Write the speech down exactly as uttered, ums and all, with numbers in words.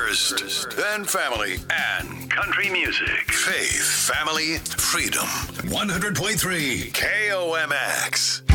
First, then family and country music. Faith, family, freedom. one hundred point three K O M X.